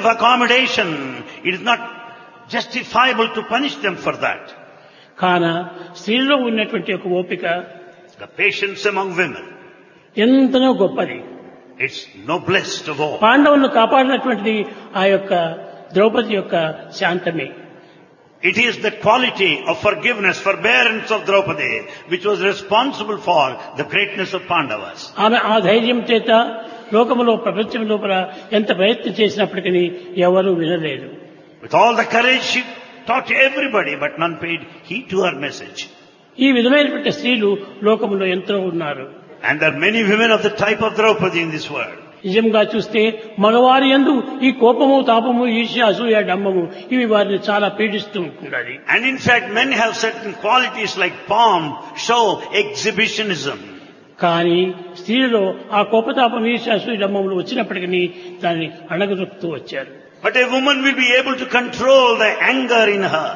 of accommodation. It is not justifiable to punish them for that. కాన స్త్రీలో ఉన్నటువంటి ఒక ఓపిక The patience among women, ఎంతనో గొప్పది. it's noblest of all. పాండవులను కాపాడినటువంటిది ఆ యొక్క ద్రౌపది యొక్క శాంతమే. It is the quality of forgiveness, forbearance of Draupadi, which was responsible for the greatness of Pandavas. ఆమె ఆ ధైర్యం చేత లోకములో ప్రపంచం లోపల ఎంత ప్రయత్నం చేసినప్పటికీ ఎవరూ వినలేదు. With all the courage, she taught everybody, but none paid heed to her message. ఈ విధమైనటువంటి స్త్రీలు లోకములో ఎంతో ఉన్నారు. And there are many women of the type of Draupadi in this world. నిజంగా చూస్తే మగవారి యందు ఈ కోపము, తాపము, ఈర్ష్య, అసూయ, డంబము ఇవి వారిని చాలా పీడిస్తూ ఉంటున్నది. And in fact, men have certain qualities like pomp, show, exhibitionism. కానీ స్త్రీలలో ఆ కోపతాపం, ఈర్ష్య, అసూయ, డంబములు వచ్చినప్పటికీ దాన్ని అణగదొక్కుతూ వచ్చారు. But a woman will be able to control the anger in her.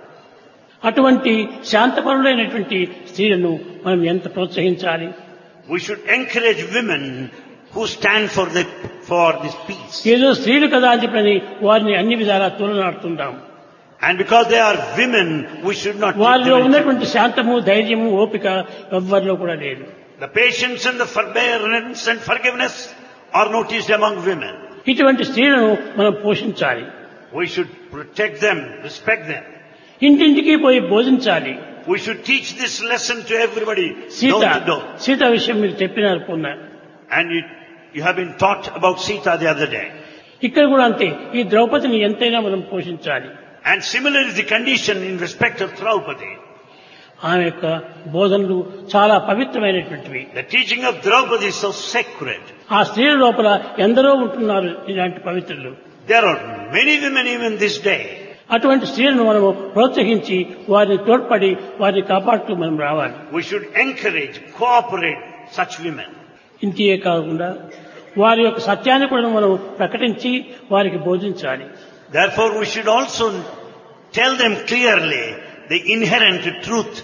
అటువంటి శాంతపరులైనటువంటి స్త్రీలను మనం ఎంత ప్రోత్సహించాలి. We should encourage women who stand for this peace. ఏదో స్త్రీలు కదా అని చెప్పని వారిని అన్ని విధాలా తోలనాడుతుంటాం. And because they are women, we should not take వారిలో them. ఉన్నటువంటి శాంతము, ధైర్యము, ఓపిక ఎవ్వరిలో కూడా లేదు. The patience and the forbearance and forgiveness are noticed among women. ఇటువంటి స్త్రీలను మనం పోషించాలి. We should protect them, respect them. ఇంటింటికి పోయి బోధించాలి. We should teach this lesson to everybody, Sita door to door. Sita విషయం మీరు చెప్పినారు పొన్న. And you have been taught about Sita the other day. ఇక్కడ కూడా అంతే, ఈ ద్రౌపదిని ఎంతైనా మనం పోషించాలి. And similar is the condition in respect of Draupadi. ఆమె యొక్క బోధనలు చాలా పవిత్రమైనటువంటివి. The teaching of Draupadi is so sacred. ఆ స్త్రీల లోపల ఎందరో ఉంటున్నారు ఇలాంటి పవిత్రులు. There are many women even this day. అటువంటి స్త్రీలను మనము ప్రోత్సహించి వారిని తోడ్పడి వారిని కాపాడుతూ మనం రావాలి. We should encourage, cooperate such women. ఇంతే కాకుండా వారి యొక్క సత్యాన్ని కూడా మనం ప్రకటించి వారికి బోధించాలి. Therefore, we should also tell them clearly the inherent truth.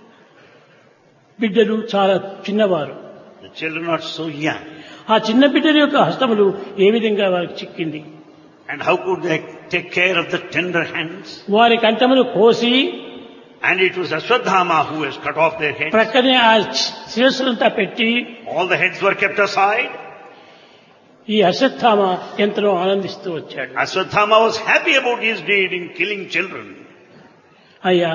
బిడ్డలు చాలా చిన్నవారు. The children are so young. ఆ చిన్న బిడ్డల యొక్క హస్తములు ఏ విధంగా వారికి చిక్కింది. And how could they take care of the tender hands? వారి కంఠములు కోసి And it was Ashwadhama who has cut off their heads. ప్రక్కనే ఆ శిరస్సులంతా పెట్టి All the heads were kept aside. ఈ అశ్వత్థామ ఎంతో ఆనందిస్తూ వచ్చాడు. Ashwadhama was happy about his deed in killing children. అయ్యా,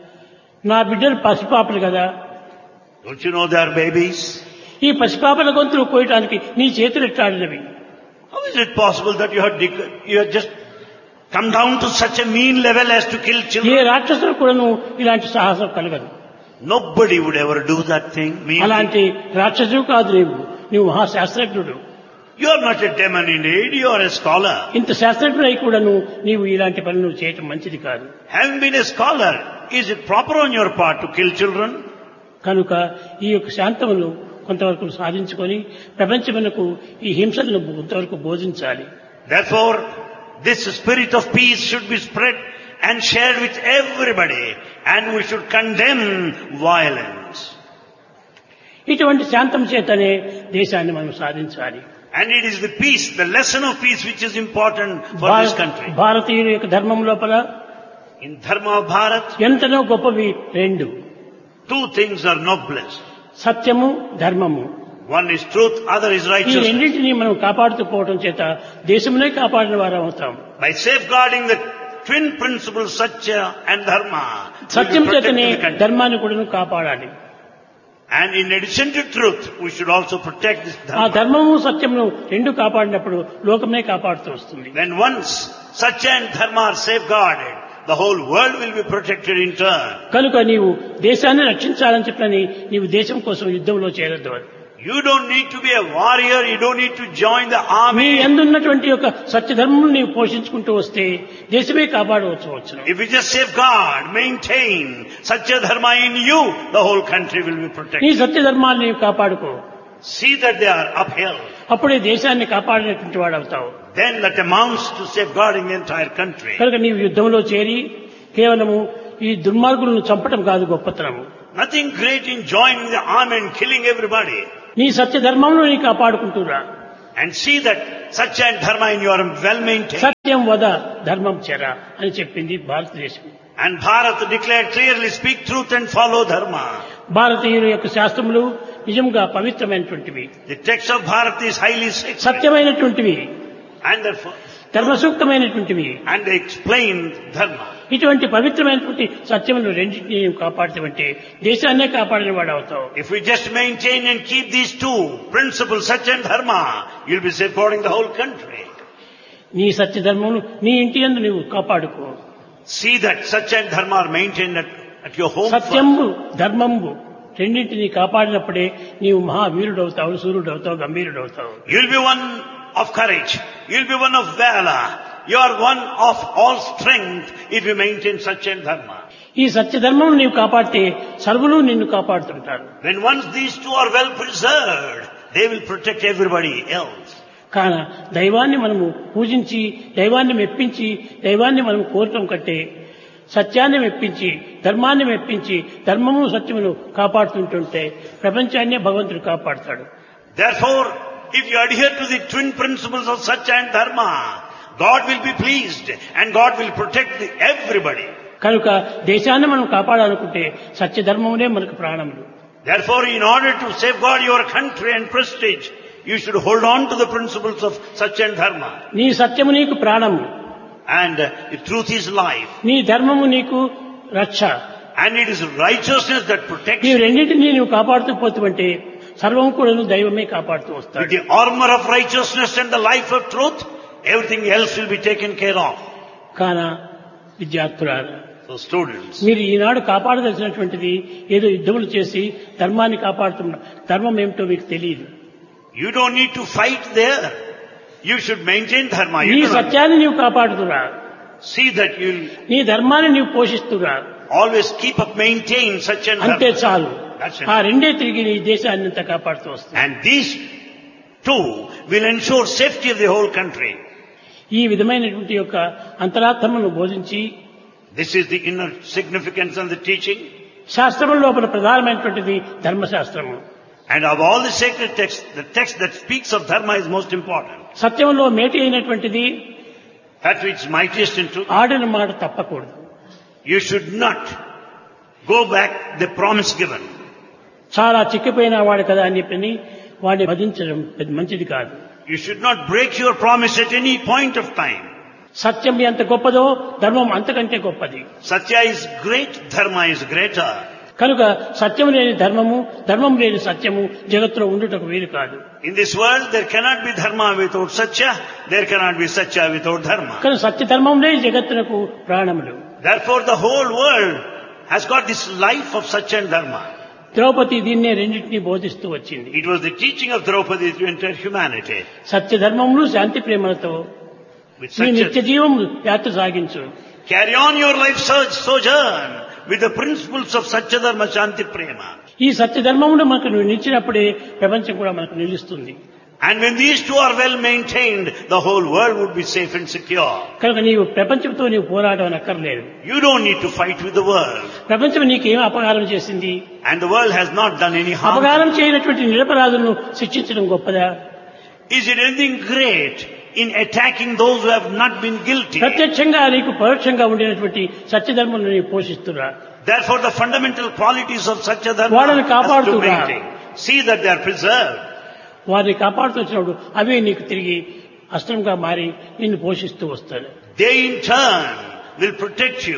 నా బిడ్డలు పసిపాపలు కదా, Don't you know they are babies? ఈ పసిపాపల గొంతులు కోయటానికి నీ చేతులు ఎట్లాడినవి. How is it possible that you have just come down to such a mean level as to kill A children? రాక్షసులు కూడాను ఇలాంటి సాహసం కలగదు. Nobody would ever do that thing. అలాంటి రాక్షసుడు కాదు నీవు. నీవు మహాశాస్త్రజ్ఞుడు. You are not a demon indeed, you are a scholar. ఇంత శాస్త్రజ్ఞుడై కూడాను నీవు ఇలాంటి పనులు చేయటం మంచిది కాదు. Having been a scholar, is it proper on your part to kill children? కనుక ఈ యొక్క శాంతమును కొంతవరకు సాధించుకొని ప్రపంచమునకు ఈ హింసలను కొంతవరకు బోధించాలి. Therefore, this spirit of peace should be spread and shared with everybody, and we should condemn violence. ఇటువంటి శాంతం చేతనే దేశాన్ని మనం సాధించాలి. And it is the peace, the lesson of peace which is important for this country. భారతీయుల యొక్క ధర్మం లోపల In Dharma of Bharat, ఎంతనో గొప్పవి రెండు: two things are noblest. సత్యము, ధర్మము. One is truth, other is ఈ righteousness. రెండింటినీ మనం కాపాడుతూ పోవడం చేత దేశమునే కాపాడిన వారు అవుతాం. By safeguarding the twin principles Satya and Dharma, we Satyam will protect చేతనే the country. ధర్మాన్ని కూడా కాపాడాలి. And in addition to truth, we should also protect this ఆ Dharma. ధర్మము సత్యమును రెండు కాపాడినప్పుడు లోకమే కాపాడుతూ వస్తుంది. When once Satya and Dharma are safeguarded, the whole world will be protected in turn. కనుక నీవు దేశాన్ని రక్షించాలని చెప్పని నీవు దేశం కోసం యుద్ధంలో చేరద్దు. You don't need to be a warrior, you don't need to join the నీ army. ఎందున్నటువంటి యొక్క సత్యధర్మం నీవు పోషించుకుంటూ వస్తే దేశమే కాపాడవచ్చు. If you just safeguard, maintain Satya Dharma in you, the whole country will be నీ protected. సత్యధర్మాన్ని నీవు కాపాడుకో. See that they are upheld. అప్పుడే దేశాన్ని కాపాడినటువంటి వాడు అవుతావు. Then that amounts to safeguarding the entire country. కనుక నీవు యుద్ధంలో చేరి కేవలము ఈ దుర్మార్గులను చంపటం కాదు గొప్పతనము. Nothing great in joining the army and killing everybody. నీ సత్యధర్మంలో నీ కాపాడుకుంటురా. and see that Satya and Dharma in your well maintained. సత్యం వద ధర్మం చెర అని చెప్పింది భారతదేశం. And Bharat declared clearly, speak truth and follow Dharma. భారతీయుల యొక్క శాస్త్రములు నిజంగా పవిత్రమైనటువంటివి, The text of Bharat is highly sacred. సత్యమైనటువంటివి, And therefore, ధర్మసూక్తమైనటువంటివి. and they explained Dharma. ఇటువంటి పవిత్రమైనటువంటి సత్యములు రెండింటినీ కాపాడతామంటే దేశాన్నే కాపాడిన వాడు అవుతావు. If we just maintain and keep these two principles, Satya and Dharma, you'll be safeguarding the whole country. నీ సత్య ధర్మమును నీ ఇంటి యందు నీవు కాపాడుకో. See that Satya and Dharma are maintained at your home. సత్యంబు ధర్మంబు రెండింటినీ కాపాడినప్పుడే నీవు మహావీరుడవుతావు, సూర్యుడవుతావు, గంభీరుడవుతావు. You'll be one of courage. You'll be one of valor. You are one of all strength if you maintain Satya and Dharma. ఈ సత్య ధర్మం నీవు కాపాడితే సర్వులు నిన్ను కాపాడుతుంటారు. When once these two are well preserved, they will protect everybody else. కాన దైవాన్ని మనము పూజించి, దైవాన్ని మెప్పించి, దైవాన్ని మనం కోరటం కంటే సత్యాన్ని మెప్పించి, ధర్మాన్ని మెప్పించి, ధర్మము సత్యమును కాపాడుతుంటుంటే ప్రపంచాన్నే భగవంతుడు కాపాడుతాడు. Therefore, if you adhere to the twin principles of Satya and Dharma, God will be pleased and God will protect everybody. కనుక దేశాన్ని మనం కాపాడాలనుకుంటే సత్య ధర్మమునే మనకు ప్రాణములు. Therefore, in order to safeguard your country and prestige, you should hold on to the principles of Satya and Dharma. నీ సత్యము నీకు ప్రాణము, And the truth is life. నీ ధర్మము నీకు రక్ష. And it is righteousness that protects ఈ you. రెండింటినీ నువ్వు కాపాడుతూ పోతుంటే సర్వం కూడా దైవమే కాపాడుతూ With వస్తాడు. the armor of righteousness and the life of truth, everything else will be taken care of. కాన విద్యార్థులారా, So students, మీరు ఈనాడు కాపాడదలసినటువంటిది ఏదో యుద్ధములు చేసి ధర్మాన్ని కాపాడుతున్నా, ధర్మం ఏమిటో మీకు తెలియదు. you don't need to fight there. You should maintain Dharma. నీ You do not సత్యాన్ని నీవు కాపాడుతురా, see that you'll నీ ధర్మాన్ని నీవు పోషిస్తురా, always keep up, maintain Satya and అంతే Dharma. చాలు. That's it. ఆ రెండే తిరిగి నీ దేశాన్ని అంతా కాపాడుతూ వస్తుంది. And these two will ensure safety of the whole country. ఈ విధమైనటువంటి యొక్క అంతరార్థమును బోధించి This is the inner significance and the teaching. శాస్త్రం లోపల ప్రధానమైనటువంటిది ధర్మశాస్త్రము. And of all the sacred texts, the text that speaks of Dharma is most important. సత్యంలో మేటి అయినటువంటిది That which is mightiest in truth. ఆడిన మాట తప్పకూడదు. You should not go back the promise given. చాలా చిక్కిపోయిన వాడు కదా అని చెప్పి వాడిని వధించడం మంచిది కాదు. You should not break your promise at any point of time. సత్యం ఎంత గొప్పదో ధర్మం అంతకంటే గొప్పది. Satya is great, Dharma is greater. కనుక సత్యం లేని ధర్మము, ధర్మం లేని సత్యము జగత్తులో ఉండుటకు వీలు కాదు. In this world, there cannot be Dharma without Satya. There cannot be Satya without Dharma. కానీ సత్య ధర్మంలో జగత్తునకు ప్రాణములు. Therefore, the whole world has got this life of Satya and Dharma. Draupadi దీన్నే రెండింటినీ బోధిస్తూ వచ్చింది. It was the teaching of Draupadi to entire humanity. సత్య ధర్మములు శాంతి ప్రేమలతో With నీ నిత్య Satya, జీవం యాత్ర సాగించు. carry on your life sojourn with the principles of Satya Dharma Shanti Prema. ఈ సత్య ధర్మమును మనకు నువ్వు నిలిచినప్పుడే ప్రపంచం కూడా మనకు నిలుస్తుంది. And when these two are well maintained, the whole world would be safe and secure. కనుక నీవు ప్రపంచంతో నీవు పోరాటం అక్కర్లేదు. You don't need to fight with the world. ప్రపంచం నీకేం అపకారం చేసింది? And the world has not done any harm. అపకారం చేయనటువంటి నిరపరాధులను శిక్షించడం గొప్పదా? Is it anything great in attacking those who have not been guilty? ప్రత్యక్షంగా నీకు పరోక్షంగా ఉండినటువంటి సత్యధర్మను నీవు పోషిస్తురా. Therefore, the fundamental qualities of Satya Dharma వాళ్ళని has to కాపాడుతురా. maintain. See that they are preserved. వారిని కాపాడుతూ వచ్చినప్పుడు అవే నీకు తిరిగి అస్త్రంగా మారి నిన్ను పోషిస్తూ వస్తాడు. They in turn will protect you.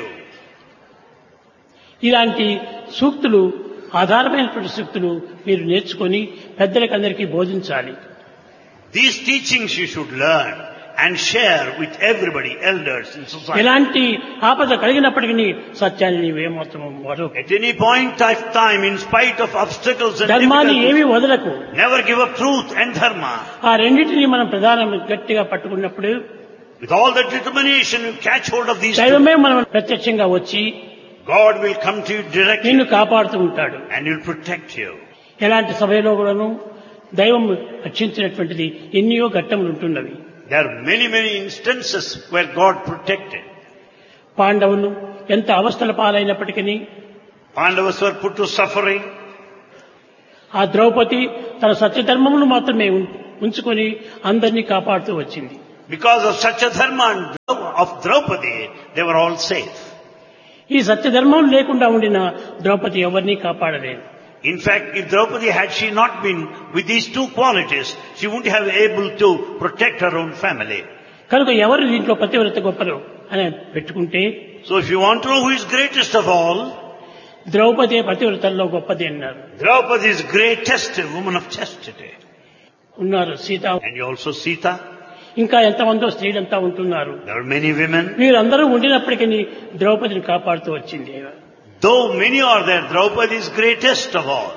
ఇలాంటి సూక్తులు, ఆధారమైనటువంటి సూక్తులు మీరు నేర్చుకొని పెద్దలకు అందరికీ బోధించాలి. These teachings you should learn and share with everybody, elders in society. ఎలాంటి ఆపద కలిగినప్పటికీ సత్యాన్ని నీవేమాత్రం వదలకు. At any point of time, in spite of obstacles and ధర్మాన్ని ఏమీ difficulties, వదలకు. never give up truth and dharma. ఆ రెండింటినీ మనం ప్రధానం గట్టిగా పట్టుకున్నప్పుడు With all the determination, you catch hold of these two. దైవమే మనం ప్రత్యక్షంగా వచ్చి God will come to you directly నిన్ను కాపాడుతూ ఉంటాడు. and will protect you. ఎలాంటి సభలో కూడాను దైవం రక్షించినటువంటిది ఎన్నో ఘట్టములు ఉంటున్నవి. There are many, many instances where God protected. పాండవులు ఎంత అవస్థల పాలైనప్పటికీ Pandavas were put to suffering. ఆ ద్రౌపది తన సత్యధర్మమును మాత్రమే ఉంచుకొని అందరినీ కాపాడుతూ వచ్చింది. Because of Satyadharma and of Draupadi, they were all safe. ఈ సత్యధర్మం లేకుండా ఉండిన ద్రౌపది ఎవరిని కాపాడలేదు. In fact, if Draupadi had she not been with these two qualities, she wouldn't have able to protect her own family. కనుక ఎవరు దీంట్లో పతివ్రత గొప్పలు అని పెట్టుకుంటే, So if you want to know who is greatest of all, Draupadi పతివ్రతల్లో గొప్పది అన్నారు. Draupadi is greatest, a woman of chastity. ఉన్నారు Sita, And you also Sita. ఇంకా ఎంతమందో స్త్రీలంతా ఉంటున్నారు. There are many women. వీరందరూ ఉండినప్పటికీ ద్రౌపదిని కాపాడుతూ వచ్చింది. Though many are there, Draupadi is greatest of all.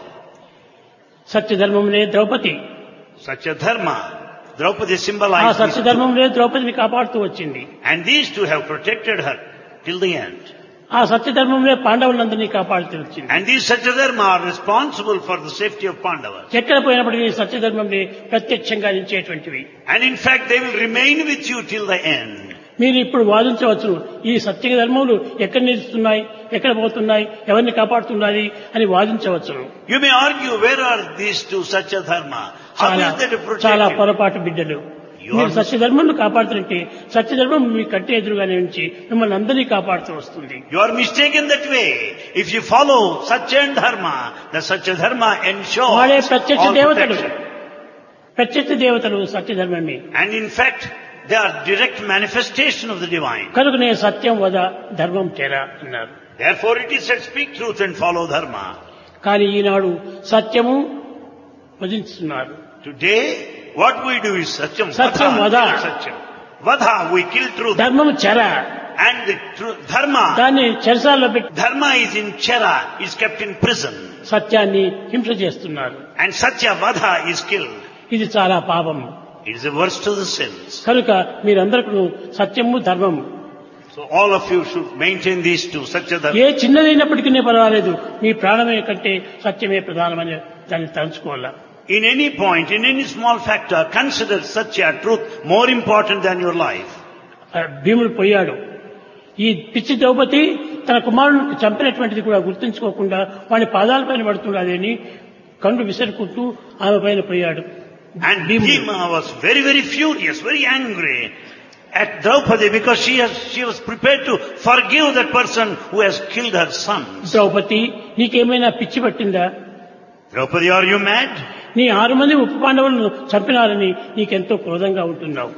సత్యధర్మంలో Draupadi, Satyadharma. Draupadi ఆ symbolizes these two. సత్యధర్మంలో ద్రౌపదిని కాపాడుతూ వచ్చింది. And these two have protected her till the end. ఆ సత్యధర్మంలో పాండవులందరినీ కాపాడుతూ వచ్చింది. And these Satyadharma are responsible for the safety of Pandavas. ఎక్కడ పోయినప్పటికీ సత్యధర్మంలో ప్రత్యక్షంగా నిలిచేటువంటివి. And in fact, they will remain with you till the end. మీరు ఇప్పుడు వాదించవచ్చు, ఈ సత్య ధర్మములు ఎక్కడ నిలుస్తున్నాయి, ఎక్కడ పోతున్నాయి, ఎవరిని కాపాడుతున్నది అని వాదించవచ్చు. You may argue, where are these two Satyadharma? How is that to protect చాలా you? పొరపాటు బిడ్డలు. మీరు సత్యధర్మంను కాపాడుతుంటే సత్యధర్మం మీ కంటి ఎదురుగానే ఉంచి మిమ్మల్ని అందరినీ కాపాడుతూ వస్తుంది. You are mistaken that way. If you follow Satya and Dharma, the Satyadharma ensures వాడే ప్రత్యక్ష all దేవతలు, protection. ప్రత్యక్ష దేవతలు సత్యధర్మమే. And in fact, they are direct manifestation of the divine. కనుకనే సత్యం వద ధర్మం తెరా అన్నారు. Therefore it is said, speak truth and follow Dharma. కానీ ఈనాడు సత్యము వధిస్తున్నారు. Today, what we do is Satyam. Satyam Vadha. Vadha. Satyam. Vadha, we kill truth. ధర్మము చెర, And the Dharma, దాన్ని చెరసాల్లో పెట్టి Dharma is in Chera, is kept in prison. సత్యాన్ని హింస చేస్తున్నారు. And Satya Vadha is killed. ఇది చాలా పాపము. It is the worst of the sins. కనుక మీరందరికీ సత్యము ధర్మము So all of you should maintain these two, Satya Dharma. ఏ చిన్నదైనప్పటికీ పర్వాలేదు, మీ ప్రాణమే కంటే సత్యమే ప్రధానమని దాన్ని తలుచుకోవాలా. In any point, in any small factor, consider Satya, truth, more important than your life. భీముడు పోయాడు. ఈ పిచ్చి ద్రౌపది తన కుమారుని చంపినటువంటిది కూడా గుర్తుంచుకోకుండా వాడి పాదాలపైన పడుతున్నదని కళ్ళు విసరుకుంటూ ఆమె పైన పోయాడు. And Bhima was very, very furious, very angry at Draupadi because she was prepared to forgive that person who has killed her son. Draupadi, నీకేమైనా పిచ్చి పట్టిందా? Draupadi, are you mad? నీ 6 మంది ఉప పాండవులను చంపినారని నీకెంతో క్రోధంగా ఉంటున్నావు.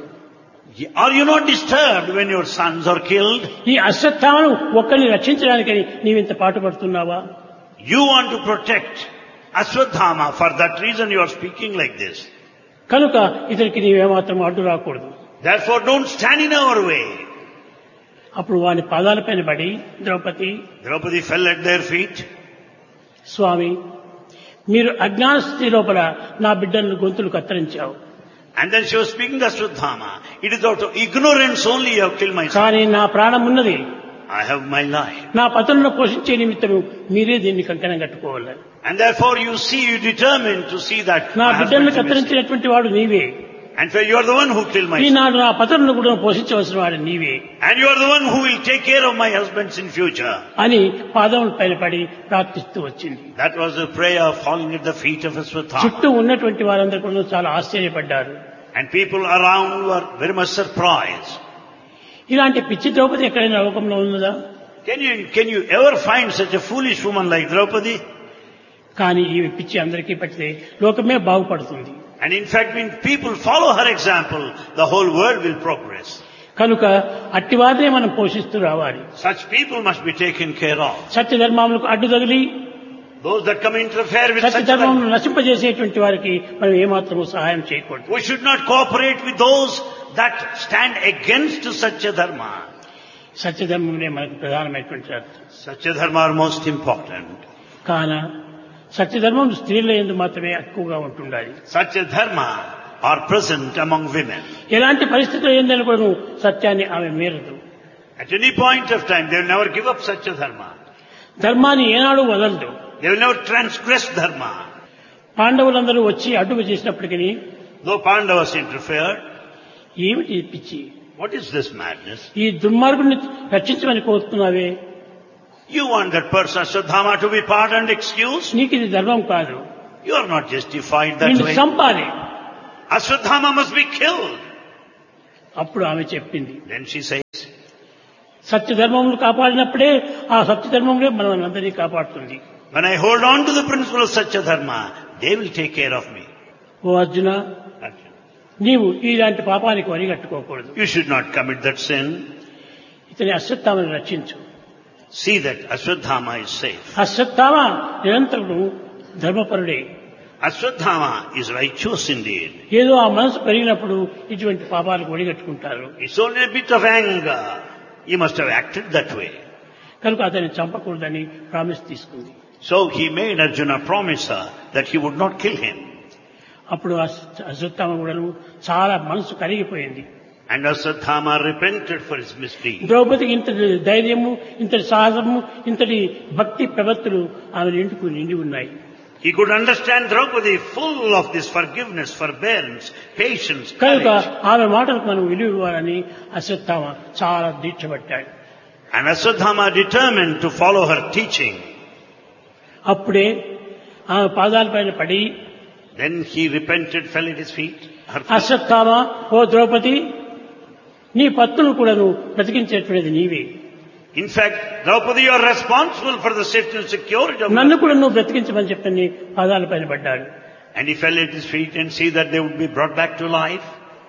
Are you not disturbed when your sons are killed? ఈ అశ్వత్థామను ఒక్కరిని రక్షించడానికని నీవింత పాటుపడుతున్నావా? You want to protect Ashwadhama. For that reason you are speaking like this. కనుక ఇతనికి నీవేమాత్రం అడ్డు రాకూడదు. Therefore don't stand in our way. అప్పుడు వాని పాదాలపైన పడి Draupadi fell at their feet. స్వామి, మీరు అజ్ఞాన స్థితి లోపల నా బిడ్డలను గొంతులు కత్తిరించావు. And then she was speaking to Ashwadhama. It is out of ignorance only you have killed my son. కానీ నా ప్రాణం ఉన్నది, I have my life. నా పతులను పోషించే నిమిత్తము మీరే దీన్ని కంకణం కట్టుకోవాలి. And therefore you determined to see that నా my బిడ్డలను husband is missing. కత్తిరించినటువంటి వాడు నీవే. And so you are the one who killed my son. ఈనాడు నా పతులను కూడా పోషించవలసిన వాడు నీవే And you are the one who will take care of my husbands in future. అని పాదముల పైన పడి ప్రార్థిస్తూ వచ్చింది. That was the prayer falling at the feet of Ashwadhama. చుట్టూ ఉన్నటువంటి వారందరూ కూడా చాలా ఆశ్చర్యపడ్డారు. And people around were very much surprised. ఇలాంటి పిచ్చి ద్రౌపది ఎక్కడైనా లోకంలో ఉన్నదా? Can you ever find such a foolish woman like Draupadi? కానీ ఈ పిచ్చి అందరికీ పట్టితే లోకమే బాగుపడుతుంది. And in fact, when people follow her example, the whole world will progress. కనుక అట్టివారినే మనం పోషిస్తూ రావాలి. Such people must be taken care of. సత్య ధర్మములకు అడ్డు తగిలి Those that come interfere with Satya such ధర్మమును నశింపజేసేటువంటి వారికి మనం ఏమాత్రము సహాయం చేయకూడదు. we should not cooperate with those that stand against Satya Dharma. సత్య ధర్మమునే మనకు ప్రధానమైనటువంటి అర్థం. Satya Dharma are most important. కాన సత్యధర్మం స్త్రీల యందు మాత్రమే ఎక్కువగా ఉంటుండాలి. Satya Dharma are present among women. ఎలాంటి పరిస్థితులు ఏందని కూడా సత్యాన్ని ఆమె మేరదు. At any point of time, they will never give up Satya Dharma. ధర్మాన్ని ఏనాడు వదలదు. They will never transgress Dharma. పాండవులందరూ వచ్చి అడ్డు చేసినప్పటికీ Though Pandavas interfered, ఏమిటి పిచ్చి, what is this madness? ఈ దుర్మార్గుడిని రక్షించమని కోరుతున్నావే, You want that person Ashwadhama to be pardoned, excused? నీకు ఇది ధర్మం కాదు, You are not justified that నిన్ను way. చంపాలి, Ashwadhama must be killed. అప్పుడు ఆమె చెప్పింది, Then she says, సత్యధర్మములు కాపాడినప్పుడే ఆ సత్యధర్మములే మనం అందరినీ కాపాడుతుంది. when I hold on to the principle of Satya Dharma, they will take care of me. ఓ అర్జున, నీవు ఇలాంటి పాపానికి వరిగట్టుకోకూడదు. You should not commit that sin. ఇతని అశ్వత్థామను రక్షించు. See that Ashwadhama is safe. Ashwatthama నిరంతరం ధర్మపరుడే. Ashwadhama is righteous indeed. ఏదో ఆ మనసు పెరిగినప్పుడు ఇటువంటి పాపాలకు ఒడిగట్టుకుంటారు. It's only a bit of anger. He must have acted that way. కనుక అతన్ని చంపకూడదని ప్రామిస్ తీసుకుంది. So he made Arjuna promise her that he would not kill him. అప్పుడు అశ్వత్థామ కూడాను చాలా మనసు కరిగిపోయింది. And Ashwadhama repented for his misdeed. ద్రౌపదికి ఇంతటి ధైర్యము, ఇంతటి సాహసము, ఇంతటి భక్తి ప్రవత్తులు ఆమె నిండి ఉన్నాయి. He could understand Draupadi full of this forgiveness, forbearance, patience, కనుక courage. ఆమె మాటలకు మనం విలువ ఇవ్వాలని అశ్వత్థామ చాలా దీక్ష పట్టాడు. And Ashwadhama determined to follow her teaching. అప్పుడే ఆమె పాదాలపైన పడి, Then he repented, fell at his feet. Her feet. Ashwatthama, ఓ ద్రౌపది, నీ పత్తును కూడా నువ్వు బ్రతికించేటువంటిది నీవే. In fact, Draupadi, you are responsible for the safety and security of నన్ను కూడా నువ్వు బ్రతికించమని చెప్పని పాదాలపైన పడ్డాడు. And he fell at his feet and see that they would be brought back to life.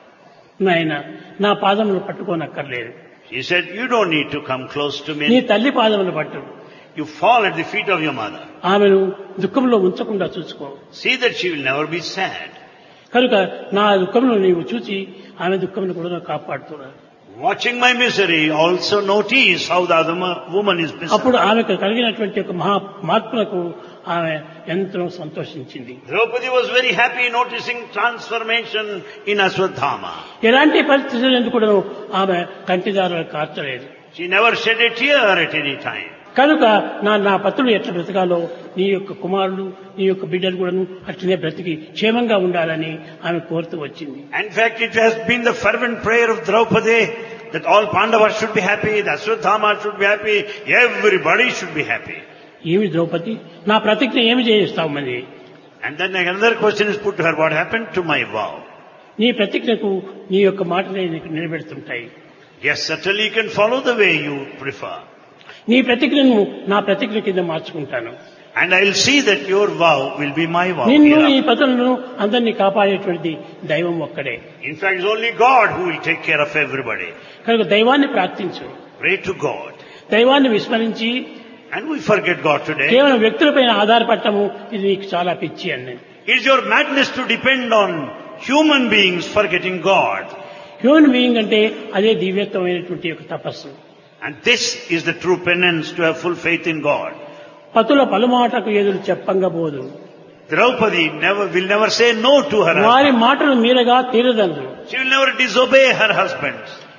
నాయన, నా పాదములు పట్టుకోనక్కర్లేదు. He said, you don't need to come close to నీ me. తల్లి పాదములు పట్టు. You fall at the feet of your mother. ఆమెను దుఃఖంలో ఉంచకుండా చూసుకో. See that she will never be sad. కనుక నా దుఃఖంలో నీవు చూచి ఆమె దుఃఖంను కూడా కాపాడుతున్నాడు. Watching my misery, also notice how the other woman is అప్పుడు miserable. ఆమెకు కలిగినటువంటి ఒక మహా మార్పులకు ఆమె ఎంతో సంతోషించింది. Draupadi was very happy noticing transformation in Ashwadhama. ఎలాంటి పరిస్థితులు ఎందుకు కూడా ఆమె కంటిదారులు కార్చలేదు. She never shed a tear at any time. కనుక నా పత్రులు ఎట్లా బ్రతకాలో, నీ యొక్క కుమారులు, నీ యొక్క బిడ్డలు కూడాను అట్లనే బ్రతికి క్షేమంగా ఉండాలని ఆమె కోరుతూ వచ్చింది. In fact, it has been the fervent prayer of Draupadi that all Pandavas should be happy, the Ashwadhama should be happy, everybody should be happy. ఏమి ద్రౌపది, నా ప్రతిజ్ఞ ఏమి చేయిస్తావు మరి? And then another question is put to her, what happened to my vow? నీ ప్రతిజ్ఞకు నీ యొక్క మాటలే నీకు నిలబెడుతుంటాయి. Yes, certainly you can follow the way you prefer. నీ ప్రతిజ్ఞను నా ప్రతిజ్ఞ కింద మార్చుకుంటాను. And I will see that your vow will be my vow. నిన్ను, నీ hereafter. పతులను అందరినీ కాపాడేటువంటి దైవం ఒక్కడే. In fact, it's only God who will take care of everybody. కనుక దైవాన్ని ప్రార్థించు. Pray to God. దైవాన్ని విస్మరించి And we forget God today. కేవలం వ్యక్తులపైన ఆధారపడటము ఇది నీకు చాలా పిచ్చి అని. It is your madness to depend on human beings forgetting God. Human being అంటే అదే దివ్యత్వమైనటువంటి ఒక తపస్సు. And this is the true penance to have full faith in God. పతుల పలుమాటకు ఎదురు చెప్పంగా పోదు. Draupadi will never say no to her వారి husband. మాటలు మీరగా తీరదందు. She will never disobey her husband.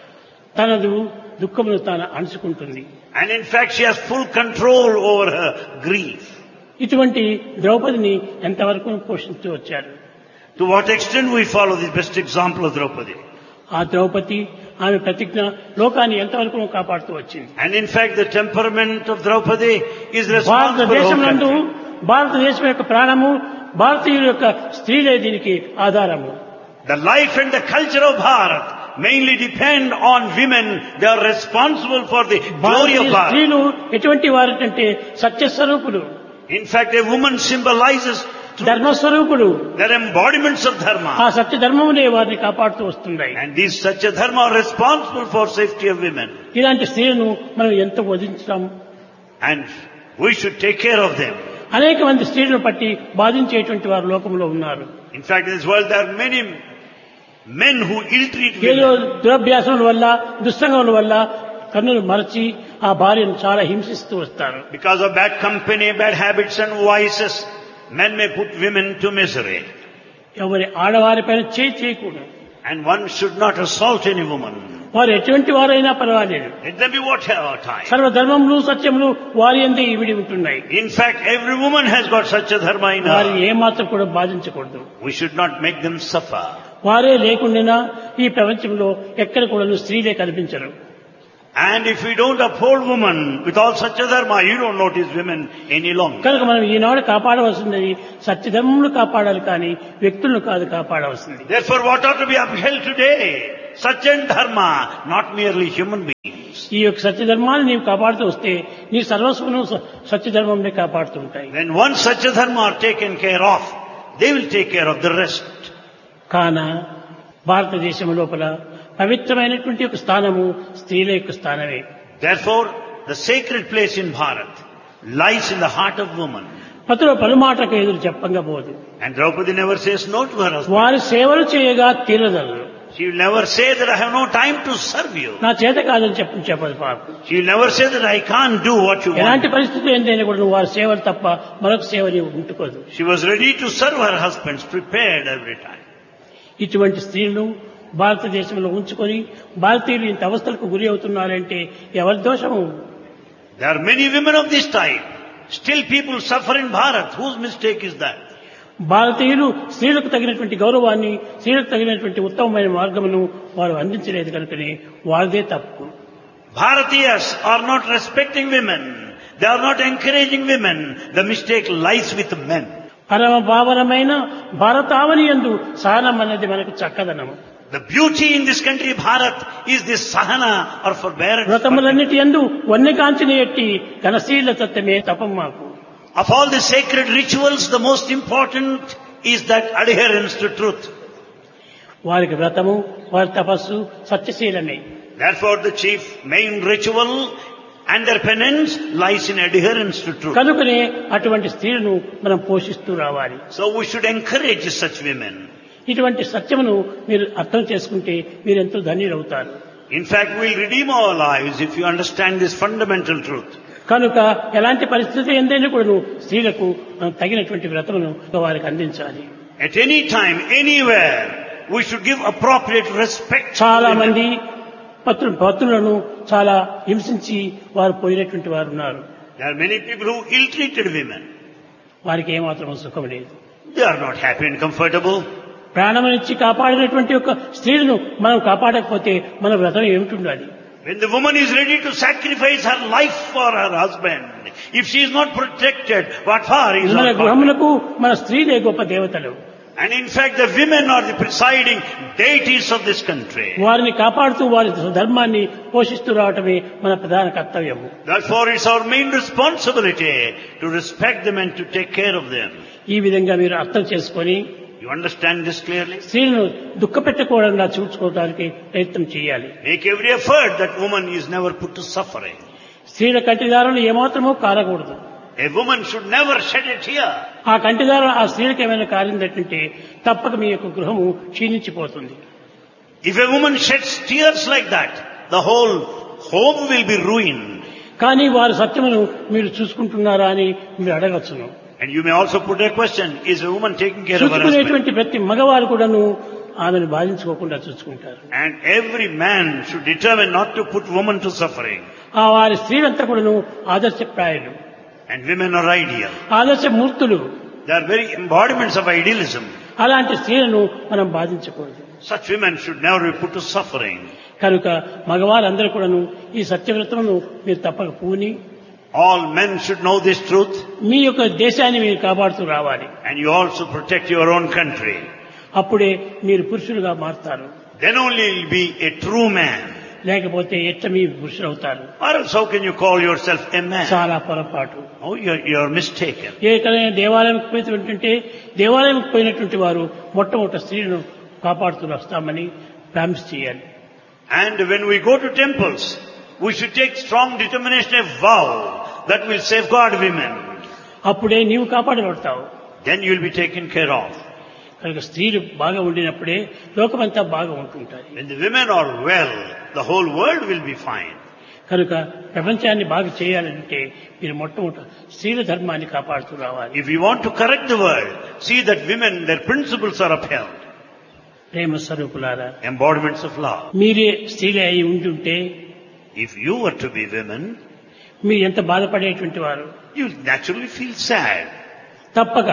తనదు దుఃఖమును తాను అణుచుకుంటుంది. And in fact, she has full control over her grief. ఇటువంటి ద్రౌపదిని ఎంతవరకు పోషిస్తూ వచ్చారు. To what extent we follow the best example of Draupadi. ఆ ద్రౌపది ఆమె ప్రతిజ్ఞ లోకాన్ని ఎంతవరకు కాపాడుతూ వచ్చింది. And in fact, the temperament of Draupadi is responsible for భారతదేశం her నందు country. భారతదేశం యొక్క ప్రాణము, భారతీయుల యొక్క స్త్రీలే దీనికి ఆధారము. The life and the culture of Bharat mainly depend on women. They are responsible for the glory Bharatiya of Bharat. స్త్రీలు ఎటువంటి వారంటే సత్యస్వరూపులు, In fact, a woman symbolizes truth. ధర్మస్వరూపులు. They're embodiments of ఆ dharma. సత్య ధర్మమునే వారిని కాపాడుతూ వస్తున్నాయి. And these Satya Dharma are responsible for safety of women. ఇలాంటి స్త్రీలను మనం ఎంత వధించాం. And we should take care of them. అనేక మంది స్త్రీలను పట్టి బాధించేటువంటి వారు లోకంలో ఉన్నారు. In fact, in this world there are many men who ill-treat ఏదో women. దురభ్యాసముల వల్ల, దుస్సంగముల వల్ల కన్నులు మరచి ఆ భార్యను చాలా హింసిస్తూ వస్తారు. Because of bad company, bad habits and vices, men may put women to misery. ఎవరి ఆడవారిపైన చేయకూడదు. And one should not assault any woman. వారు ఎటువంటి వారైనా పర్వాలేదు. Let them be whatever type. సర్వధర్మములు సత్యములు వారి యందే ఇవిడి ఉంటున్నాయి. In fact, every woman has got such a dharma in వారిని her. ఏమాత్రం కూడా బాధించకూడదు. We should not make them suffer. వారే లేకుండా ఈ ప్రపంచంలో ఎక్కడ కూడా స్త్రీలే కనిపించరు. And if we don't uphold woman with all Satya Dharma, you don't notice women any longer. కనుక మనం ఈనాడు కాపాడవలసింది సత్యధర్మములు కాపాడాలి కానీ వ్యక్తులను కాదు కాపాడవలసింది. Therefore, what ought to be upheld today? Satya and Dharma, not merely human beings. ఈ యొక్క సత్యధర్మాన్ని నీవు కాపాడుతూ వస్తే నీ సర్వస్వను సత్యధర్మంనే కాపాడుతూ ఉంటాయి. When once Satya Dharma are taken care of, they will take care of the rest. కాన భారతదేశం లోపల పవిత్రమైనటువంటి ఒక స్థానము స్త్రీల యొక్క స్థానమే. Therefore, the sacred place in Bharat lies in the heart of woman. పతుల పలుమాటకు ఎదురు చెప్పంగా పోదు. And Draupadi never says no to her husband. వారి సేవలు చేయగా తీరదలు. She will never say that I have no time to serve you. నా చేత కాదని చెప్పదు పాపం. She will never say that I can't do what you want. ఎలాంటి పరిస్థితులు ఏంటైనా కూడా వారి సేవలు తప్ప మరొక సేవని ఉంటుకోదు. She was ready to serve her husbands, prepared every time. ఇటువంటి స్త్రీలను భారతదేశంలో ఉంచుకొని భారతీయులు ఇంత అవస్థలకు గురి అవుతున్నారంటే ఎవరి దోషము? There are many women of this type. Still people suffer in Bharat. Whose mistake is that? భారతీయులు స్త్రీలకు తగినటువంటి గౌరవాన్ని, స్త్రీలకు తగినటువంటి ఉత్తమమైన మార్గమును వారు అందించలేదు కనుకనే వారిదే తప్పు. Bharatiyas are not respecting women. They are not encouraging women. The mistake lies with men. పరమ భావనమైన భారతావని యందు సహనం అన్నది మనకు చక్కదనము. The beauty in this country, Bharat, is this sahana or forbearance. వ్రతములన్నిటి యందు వన్యకాంచిన ఎట్టి ఘనశీల తత్వమే తపం మాకు. Of all the sacred rituals, the most important is that adherence to truth. వారికి వ్రతము, వారి తపస్సు సత్యశీలమే. Therefore, the chief main ritual and their penance lies in adherence to truth. కనుకనే అటువంటి స్త్రీలను మనం పోషిస్తూ రావాలి. So we should encourage such women. ఇటువంటి సత్యమును మీరు అర్థం చేసుకుంటే మీరెంతో ధన్యులవుతారు. In fact, we'll redeem our lives if you understand this fundamental truth. కనుక ఎలాంటి పరిస్థితి ఎందైనా కూడా స్త్రీలకు తగినటువంటి వ్రతమును వారికి అందించాలి. At any time, anywhere, we should give appropriate respect. చాలా మంది పత్రులను చాలా హింసించి వారు పోయినటువంటి వారు ఉన్నారు. There are many people who ill-treated women. వారికి ఏమాత్రం సుఖం లేదు. They are not happy and comfortable. ప్రాణమునిచ్చి కాపాడినటువంటి ఒక స్త్రీలను మనం కాపాడకపోతే మన వ్రతం ఏమిటి? When the woman is ready to sacrifice her life for her husband, if she is not protected, what for is మన our గృహములకు మన స్త్రీలే గొప్ప దేవతలు. And in fact, the women are the presiding deities of this country. వారిని కాపాడుతూ వారి ధర్మాన్ని పోషిస్తూ రావటమే మన ప్రధాన కర్తవ్యము. Therefore, it's our main responsibility to respect them and to take care of them. ఈ విధంగా మీరు అర్థం చేసుకొని You understand this clearly? స్త్రీలను దుఃఖపెట్టకూడకుండా చూసుకోవడానికి ప్రయత్నం చేయాలి. Make every effort that woman is never put to suffering. స్త్రీల కంటిదారులు ఏమాత్రమూ కారకూడదు. A woman should never shed a tear. ఆ కంటిదారు ఆ స్త్రీలకు ఏమైనా కారిందంటే తప్పక మీ యొక్క గృహము క్షీణించిపోతుంది. If a woman sheds tears like that, the whole home will be ruined. కానీ వారి సత్యమును మీరు చూసుకుంటున్నారా అని మీరు అడగచ్చును. And you may also put a question, is a woman taking care of her husband? చూసుకునేటువంటి ప్రతి మగవారు కూడాను ఆమెను బాధించుకోకుండా చూసుకుంటారు. And every man should determine not to put woman to suffering. ఆ వారి స్త్రీలంతా కూడాను ఆదర్శప్రాయులు. And women are ideal. ఆదర్శ మూర్తులు. They are very embodiments of idealism. అలాంటి స్త్రీలను మనం బాధించకూడదు. Such women should never be put to suffering. కనుక మగవారందరూ కూడాను ఈ సత్యవ్రతమును మీరు తప్పక పూని All men should know this truth. మీ యొక్క దేశాన్ని మీరు కాపాడుతూ రావాలి. And you also protect your own country. అప్పుడే మీరు పురుషులుగా మారుతారు. Then only you will be a true man. లేకపోతే ఎట్లా మీ పురుషులు అవుతారు? Or else how can you call yourself a man? చాలా పొరపాటు. Oh, you're mistaken. ఏకైనా దేవాలయంకి పోయినటువంటి దేవాలయంకి పోయినటువంటి వారు మొట్టమొదటి స్త్రీలను కాపాడుతూ వస్తామని ప్రామిస్ చేయాలి. And when we go to temples, we should take strong determination, a vow that will safeguard women. అప్పుడే నీవు కాపాడబడతావు. Then you will be taken care of. కనుక స్త్రీలు బాగా ఉండినప్పుడే లోకమంతా బాగా ఉంటుంటారు. When the women are well, the whole world will be fine. కనుక ప్రపంచాన్ని బాగా చేయాలంటే మీరు మొట్టమొదటి స్త్రీల ధర్మాన్ని కాపాడుతూ రావాలి. If you want to correct the world, see that women, their principles are upheld. ప్రేమ స్వరూపులారా, Embodiments of love. మీరే స్త్రీలే అయి ఉంటుంటే If you were to be women, మీరు ఎంత బాధపడేటువంటి వారు. you will naturally feel sad. తప్పక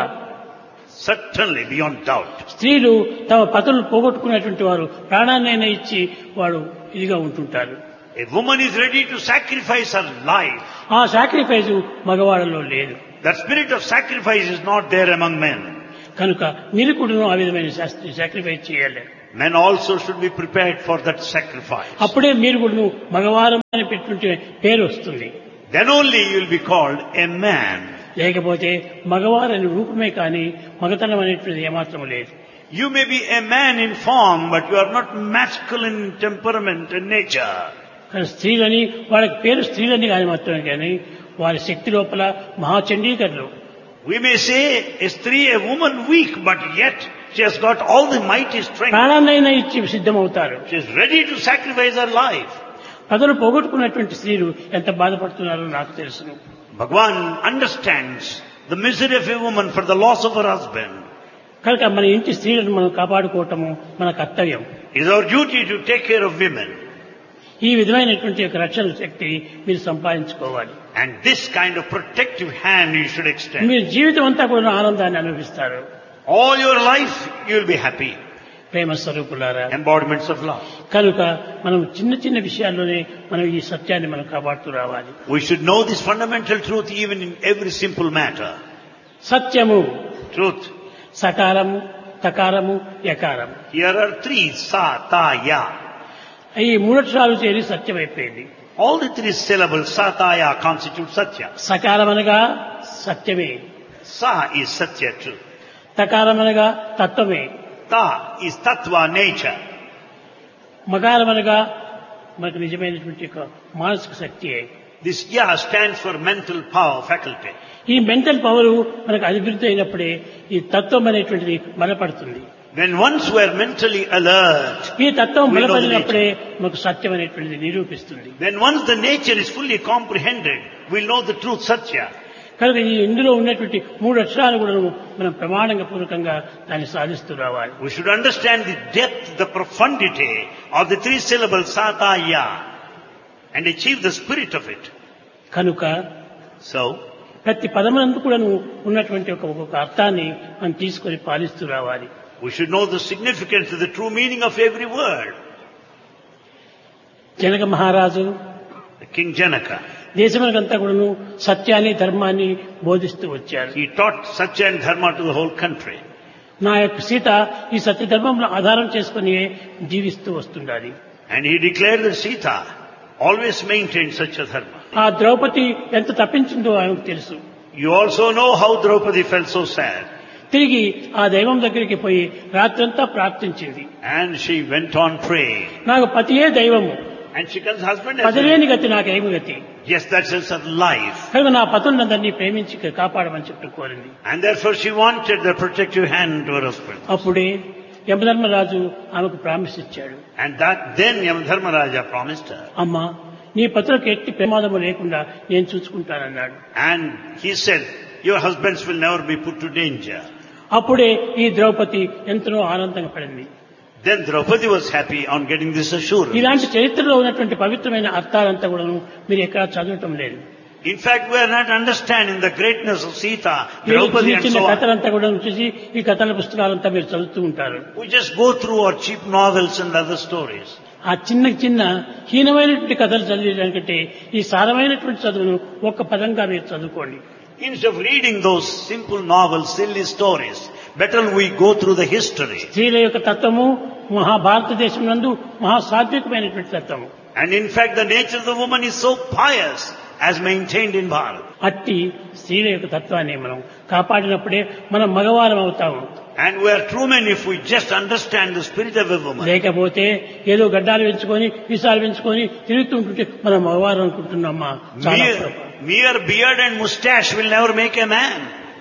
Certainly, beyond doubt. స్త్రీలు తమ పతులను పోగొట్టుకునేటువంటి వారు ప్రాణాన్నైనా ఇచ్చి వాడు ఇదిగా ఉంటుంటారు. A woman is ready to sacrifice her life. ఆ సాక్రిఫైస్ మగవాళ్ళలో లేదు. That spirit of sacrifice is not there among men. కనుక మీరు కూడా ఆ విధమైన సాక్రిఫైస్ చేయాలి. Men also should be prepared for that sacrifice. అప్పుడే మీరు కూడా మగవారం అని పెట్టుకుంటే పేరు వస్తుంది. Then only you will be called a man. లేకపోతే మగవారని రూపమే కానీ మగతనం అనేటువంటిది ఏమాత్రం లేదు. You may be a man in form, but you are not masculine in temperament and nature. కానీ స్త్రీలని వాళ్ళకి పేరు స్త్రీలని కానీ మాత్రమే కానీ వారి శక్తి లోపల మహాచండీకరులు. We may say a stree, a woman weak, but yet she has got all the mighty strength. ప్రాణాన్నైనా ఇచ్చి సిద్ధమవుతారు. She is ready to sacrifice her life. ప్రజలు పోగొట్టుకున్నటువంటి స్త్రీలు ఎంత బాధపడుతున్నారో నాకు తెలుసును. Bhagavan understands the misery of a woman for the loss of her husband. కనుక మన ఇంటి స్త్రీలను మనం కాపాడుకోవటము మన కర్తవ్యం. It is our duty to take care of women. ఈ విధమైనటువంటి యొక్క రక్షణ శక్తి మీరు సంపాదించుకోవాలి. And this kind of protective hand you should extend. మీరు జీవితం అంతా కూడా ఆనందాన్ని అనుభవిస్తారు. All your life you will be happy. ప్రేమ స్వరూపులారా, Embodiments of love. కనుక మనం చిన్న చిన్న విషయాల్లోనే మనం ఈ సత్యాన్ని మనం కాపాడుతూ రావాలి. We should know this fundamental truth even in every simple matter. సత్యము, Truth. సకారము, తకారము, యకారము. Here are three, sa, ta, ya. ఈ మూడక్షరాలు చేరి సత్యం అయిపోయింది. All the three syllables, sa, ta, ya, constitute satya. సకారం అనగా సత్యమే, Sa is satya, truth. తకారం అనగా తత్వమే, Ta is tattva, nature. మకారం అనగా మనకు నిజమైనటువంటి యొక్క మానసిక శక్తియే. This ya stands for mental power, faculty. ఈ మెంటల్ పవర్ మనకు అభివృద్ధి అయినప్పుడే ఈ తత్వం అనేటువంటిది బలపడుతుంది. When once we are mentally alert, ఈ తత్వం we know the బలపడినప్పుడే మనకు సత్యం అనేటువంటిది నిరూపిస్తుంది. when once the nature is fully comprehended, we'll know the truth, satya. కనుక ఈ ఇందులో ఉన్నటువంటి మూడు అక్షరాలు కూడా మనం ప్రమాణంగా పూర్వకంగా దాన్ని సాధిస్తూ రావాలి. We should understand the depth, the profundity of the three syllables, sa, ta, ya, and achieve the spirit of it. కనుక So, ప్రతి పదమునందు కూడా ఉన్నటువంటి ఒక అర్థాన్ని మనం తీసుకొని పాలిస్తూ రావాలి. we should know the significance of the true meaning of every word. Janaka మహారాజు King Janaka, దేశమునకంతా కూడాను సత్యాన్ని ధర్మాన్ని బోధిస్తూ వచ్చారు. he taught satya and dharma to the whole country. నా యొక్క సీత ఈ సత్య ధర్మంలో ఆధారం చేసుకుని జీవిస్తూ వస్తుండాలి. And he declared that Sita always maintained such a dharma. ఆ ద్రౌపది ఎంత తప్పించిందో ఆయనకు తెలుసు. You also know how Draupadi felt so sad. తిరిగి ఆ దైవం దగ్గరికి పోయి రాత్రంతా ప్రార్థించింది. And she went on praying. నాకు పతియే దైవము, And she tells husband as పతిలేని గతి నాకేమి గతి. yes, that's her life. కనుక నా పతులందరినీ ప్రేమించి కాపాడమని చెప్పి కోరింది. And therefore she wanted the protective hand to her husband. అప్పుడే యమధర్మరాజు ఆమెకు ప్రామిస్ ఇచ్చాడు. And that then Yamadharmaraja promised her. అమ్మా, నీ పతులకు ఎట్టి ప్రమాదము లేకుండా నేను చూసుకుంటానన్నాడు. And he said, your husbands will never be put to danger. అప్పుడే ఈ ద్రౌపది ఎంతో ఆనందంగా పడింది. Then Draupadi was happy on getting this assurance. ఇలాంటి చరిత్రలో ఉన్నటువంటి పవిత్రమైన అర్థాలంతా కూడా మీరు ఎక్కడా చదవటం లేదు. In fact, we are not understanding the greatness of Sita, Draupadi and చిన్న so on. కథలంతా కూడా చూసి ఈ కథల పుస్తకాలంతా మీరు చదువుతూ ఉంటారు. We just go through our cheap novels and other stories. ఆ చిన్న చిన్న హీనమైనటువంటి కథలు చదివేదానికంటే ఈ సారమైనటువంటి చదువును ఒక్క పదంగా మీరు చదువుకోండి. Instead of reading those simple novels, silly stories, better we go through the history. స్త్రీల యొక్క తత్వము మహాభారతదేశం నందు మహాసాత్వికమైనటువంటి తత్వము. And in fact, the nature of the woman is so pious as maintained in Bharat. అట్టి స్త్రీల యొక్క తత్వాన్ని మనం కాపాడినప్పుడే మనం మగవారం అవుతాము. And we are true men if we just understand the spirit of a woman. లేకపోతే ఏదో గడ్డాలు పెంచుకొని విసాలు పెంచుకొని తిరుగుతూ ఉంటుంటే మనం మగవారం అనుకుంటున్నామా? చాలా పొరపాటు. Mere beard and moustache will never make a man.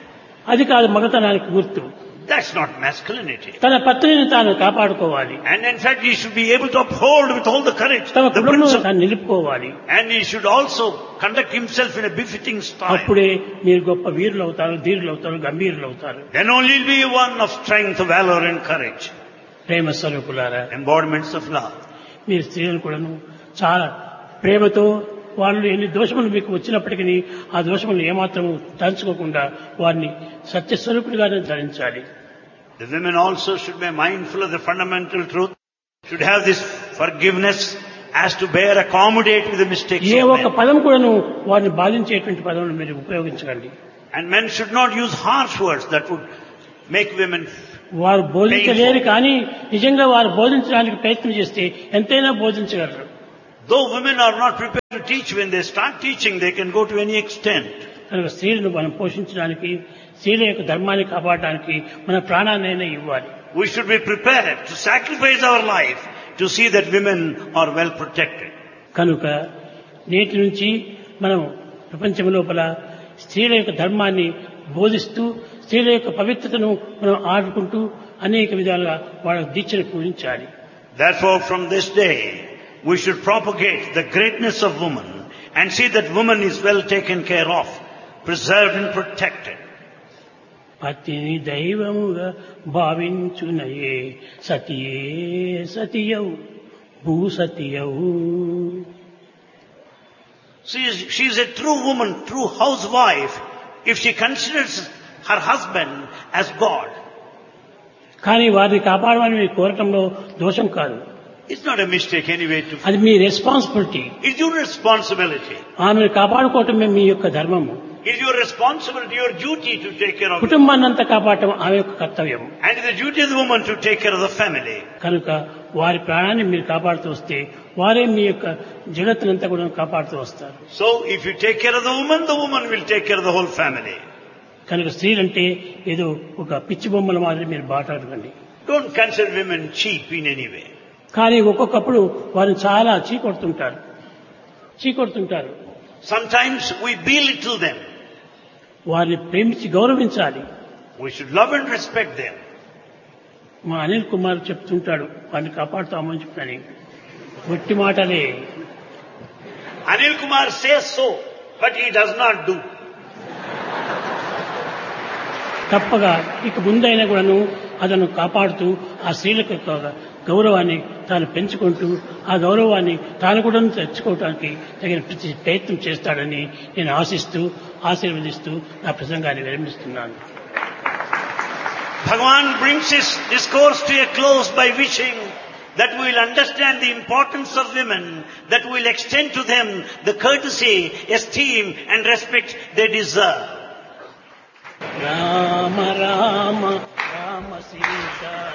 అది కాదు మగతనానికి గుర్తు. That's not masculinity. తన పత్నిని తాను కాపాడుకోవాలి. And in fact, he should be able to uphold with all the courage తన the కుటుంబం principle. తాను నిలుపుకోవాలి. And he should also conduct himself in a befitting style. అప్పుడే మీరు గొప్ప వీరులు అవుతారు, ధీరులు అవుతారు, గంభీరులు అవుతారు. Then only will be one of strength, valor and courage. ప్రేమ స్వరూపులారా, Embodiments of love. మీరు స్త్రీలను కూడాను చాలా ప్రేమతో వాళ్ళు ఎన్ని దోషములు మీకు వచ్చినప్పటికీ ఆ దోషములు ఏమాత్రము తలుచుకోకుండా వారిని సత్యస్వరూపుడిగానే ధరించాలి. The women also should be mindful of the fundamental truth, should have this forgiveness, has to bear, accommodate with the mistakes A of ఒక్క men. పదం కూడాను వారిని బాధించేటువంటి పదం మీరు ఉపయోగించకండి. And men should not use harsh words that would make women. వారు బోధించలేరు కానీ నిజంగా వారు బోధించడానికి ప్రయత్నం చేస్తే ఎంతైనా బోధించగలరు. Though women are not prepared to teach, when they start teaching, they can go to any extent. కనుక స్త్రీలను మనం పోషించడానికి, స్త్రీల యొక్క ధర్మాన్ని కాపాడడానికి మన ప్రాణాన్నైనా ఇవ్వాలి. We should be prepared to sacrifice our life to see that women are well protected. కనుక నేటి నుంచి మనం ప్రపంచం లోపల స్త్రీల యొక్క ధర్మాన్ని బోధిస్తూ స్త్రీల యొక్క పవిత్రతను మనం ఆడుకుంటూ అనేక విధాలుగా వాళ్ళ దీక్షను పూజించాలి. Therefore, from this day, we should propagate the greatness of woman and see that woman is well taken care of, preserved and protected. పతిని దైవముగా భావించునయే సతియే సతియవు భూసతియవు. She is a true woman, true housewife, if she considers her husband as God. కానీ వారిని కాపాడమని మీరు కోరటంలో దోషం కాదు. It's not a mistake anyway to. అది మీ responsibility. It's your responsibility. ఆమెను కాపాడుకోవటమే మీ యొక్క ధర్మము. It's your responsibility, your duty to take care of it. కుటుంబాన్ని అంతా కాపాడటం ఆమె యొక్క కర్తవ్యం. And it's the duty of the woman to take care of the family. కనుక వారి ప్రాణాన్ని మీరు కాపాడుతూ వస్తే వారే మీ యొక్క జగత్తునంతా కూడా కాపాడుతూ వస్తారు. So if you take care of the woman will take care of the whole family. కనుక స్త్రీలంటే ఏదో ఒక పిచ్చి బొమ్మల మాదిరి మీరు బాటాడకండి. Don't consider women cheap in any way. కానీ ఒక్కొక్కప్పుడు వారిని చాలా చీకొడుతుంటారు. Sometimes we belittle them. వారిని ప్రేమించి గౌరవించాలి. We should love and respect them. మా అనిల్ కుమార్ చెప్తుంటాడు వారిని కాపాడుతామని చెప్పని. ఒట్టి మాటలే. Anil Kumar says so, but he does not do. తప్పగా ఇక ముందైనా కూడాను అతను కాపాడుతూ ఆ స్త్రీలకు గౌరవాన్ని తాను పెంచుకుంటూ ఆ గౌరవాన్ని తాను కూడా తెచ్చుకోవడానికి తగిన ప్రయత్నం చేస్తాడని నేను ఆశీర్వదిస్తూ నా ప్రసంగాన్ని విరమిస్తున్నాను. Bhagavan brings his discourse to a close by wishing that we will understand the importance of women, that we will extend to them the courtesy, esteem and respect they deserve. Rama Rama Rama Sita